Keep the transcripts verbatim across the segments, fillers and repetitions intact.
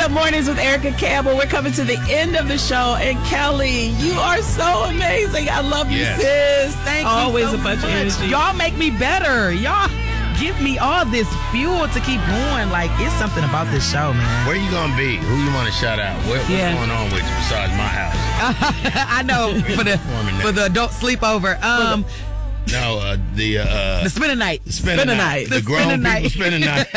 Up Mornings with Erica Campbell. We're coming to the end of the show. And Kelly, you are so amazing. I love you, yes. sis. Thank Always you so a bunch much. of energy. Y'all make me better. Y'all give me all this fuel to keep going. Like, it's something about this show, man. Where you going to be? Who you want to shout out? What, what's yeah. going on with you besides my house? I know. for the for the adult sleepover. Um... No, uh, the uh, the spin a night, spin a night, the, the grown people spin a night.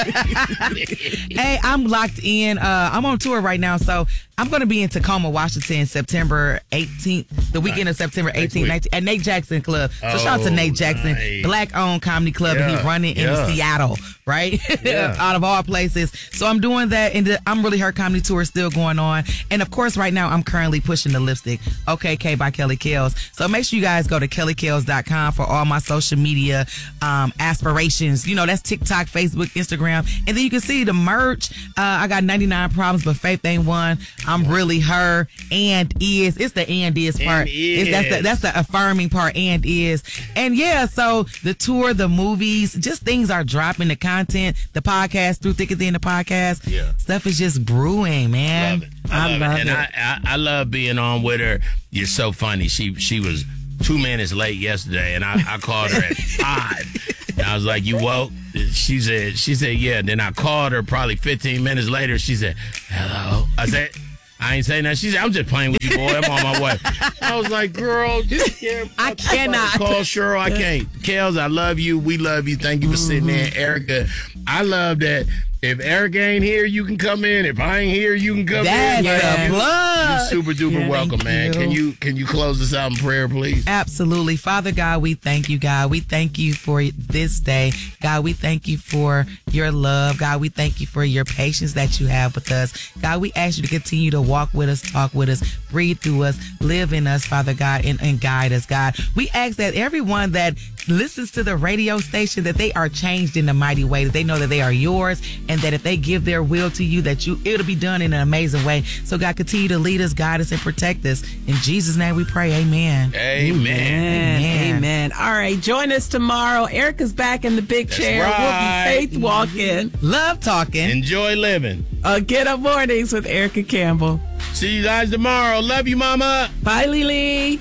Hey, I'm locked in. Uh, I'm on tour right now, so I'm going to be in Tacoma, Washington, September eighteenth, the weekend of September eighteenth, nineteenth, at Nate Jackson Club. So oh, shout out to Nate Jackson, nice. Black-owned comedy club, yeah, and he's running yeah. in Seattle, right? Yeah. Out of all places. So I'm doing that, and the I'm Really Her comedy tour is still going on. And of course, right now, I'm currently pushing the lipstick, O K K by Kelly Kells. So make sure you guys go to kelly kells dot com for all my social media um, aspirations. You know, that's TikTok, Facebook, Instagram. And then you can see the merch. Uh, I got ninety-nine problems, but faith ain't one. I'm really her and is. It's the and is part. And is. It's, that's the that's the affirming part, and is. And yeah, so the tour, the movies, just things are dropping, the content, the podcast, through thicker than the podcast. Yeah. Stuff is just brewing, man. Love it. I, I love, love it. And it. I, I, I love being on with her. You're so funny. She she was two minutes late yesterday, and I, I called her at five. And I was like, "You woke?" She said, "She said, yeah." Then I called her probably fifteen minutes later. She said, "Hello." I said, I ain't saying that. She said, "I'm just playing with you, boy. I'm on my way." I was like, "Girl, just yeah, I cannot call Cheryl. I can't." Kels, I love you. We love you. Thank you for sitting there, Erica. I love that. If Erica ain't here, you can come in. If I ain't here, you can come That's in. That's you, plug. You super duper yeah, welcome, man. You. Can you can you close this out in prayer, please? Absolutely. Father God, we thank you, God. We thank you for this day. God, we thank you for your love. God, we thank you for your patience that you have with us. God, we ask you to continue to walk with us, talk with us, breathe through us, live in us, Father God, and, and guide us, God. We ask that everyone that listens to the radio station, that they are changed in a mighty way, that they know that they are yours, and that if they give their will to you, that you it'll be done in an amazing way. So God, continue to lead us, guide us, and protect us. In Jesus' name we pray. Amen. Amen. Amen. Amen. Amen. All right, join us tomorrow. Erica's back in the big That's chair. Right. We'll be faith walking. Love talking. Enjoy living. Uh, Get Up Mornings with Erica Campbell. See you guys tomorrow. Love you, Mama. Bye, Lily.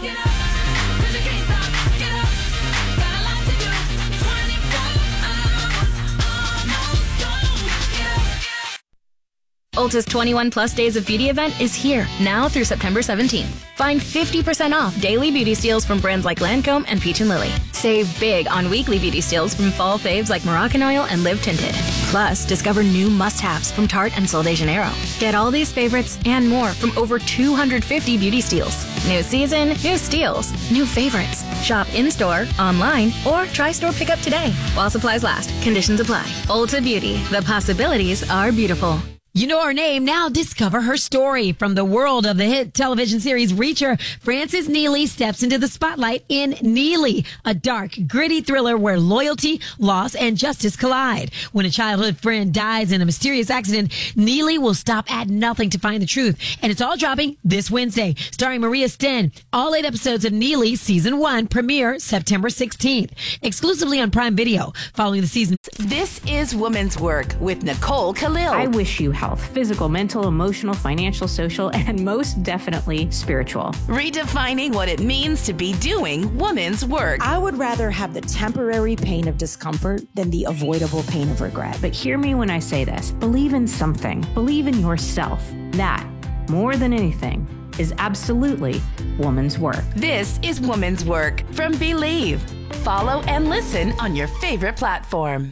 Ulta's twenty-one plus days of beauty event is here now through September seventeenth. Find fifty percent off daily beauty steals from brands like Lancome and Peach and Lily. Save big on weekly beauty steals from fall faves like Moroccan Oil and Live Tinted. Plus, discover new must-haves from Tarte and Sol de Janeiro. Get all these favorites and more from over two hundred fifty beauty steals. New season, new steals, new favorites. Shop in-store, online, or try store pickup today. While supplies last, conditions apply. Ulta Beauty, the possibilities are beautiful. You know her name, now discover her story. From the world of the hit television series Reacher, Frances Neely steps into the spotlight in Neely, a dark, gritty thriller where loyalty, loss, and justice collide. When a childhood friend dies in a mysterious accident, Neely will stop at nothing to find the truth. And it's all dropping this Wednesday, starring Maria Sten. All eight episodes of Neely Season one premiere September sixteenth, exclusively on Prime Video. Following the season. This is Woman's Work with Nicole Khalil. I wish you health, physical, mental, emotional, financial, social, and most definitely spiritual. Redefining what it means to be doing woman's work. I would rather have the temporary pain of discomfort than the avoidable pain of regret. But hear me when I say this. Believe in something. Believe in yourself. That, more than anything, is absolutely woman's work. This is Woman's Work from Believe. Follow and listen on your favorite platform.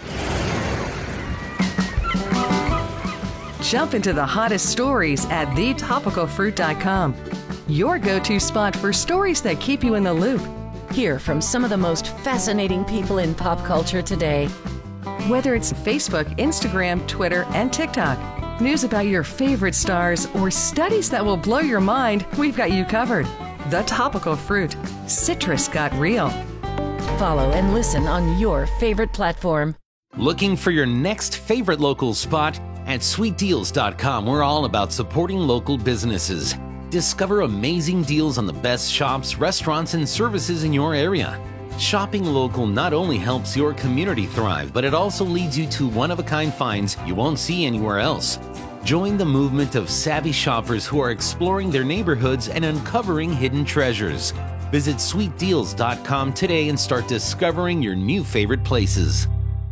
Jump into the hottest stories at the topical fruit dot com. Your go-to spot for stories that keep you in the loop. Hear from some of the most fascinating people in pop culture today. Whether it's Facebook, Instagram, Twitter, and TikTok, news about your favorite stars, or studies that will blow your mind, we've got you covered. The Topical Fruit. Citrus got real. Follow and listen on your favorite platform. Looking for your next favorite local spot? At sweet deals dot com, we're all about supporting local businesses. Discover amazing deals on the best shops, restaurants, and services in your area. Shopping local not only helps your community thrive, but it also leads you to one-of-a-kind finds you won't see anywhere else. Join the movement of savvy shoppers who are exploring their neighborhoods and uncovering hidden treasures. Visit sweet deals dot com today and start discovering your new favorite places.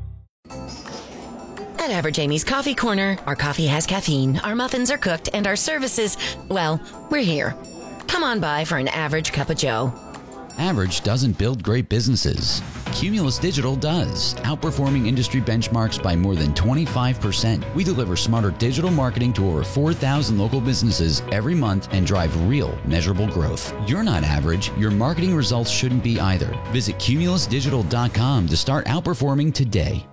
At Average Amy's Coffee Corner, our coffee has caffeine, our muffins are cooked, and our services, well, we're here. Come on by for an average cup of joe. Average doesn't build great businesses. Cumulus Digital does, outperforming industry benchmarks by more than twenty-five percent. We deliver smarter digital marketing to over four thousand local businesses every month and drive real, measurable growth. You're not average. Your marketing results shouldn't be either. Visit cumulus digital dot com to start outperforming today.